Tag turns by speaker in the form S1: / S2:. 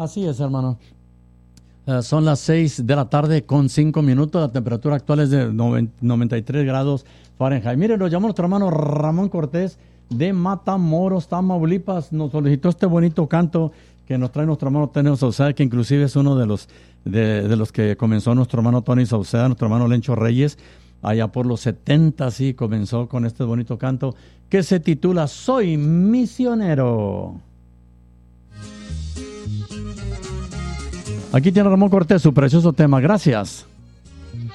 S1: Así es, hermano. Son las 6 de la tarde con 5 minutos. La temperatura actual es de 93 grados Fahrenheit. Mire, nos llamó nuestro hermano Ramón Cortés de Matamoros, Tamaulipas. Nos solicitó este bonito canto que nos trae nuestro hermano Tony Sauceda, que inclusive es uno de los que comenzó nuestro hermano Tony Sauceda, nuestro hermano Lencho Reyes, allá por los 70, sí, comenzó con este bonito canto que se titula Soy Misionero. Aquí tiene Ramón Cortés su precioso tema. Gracias.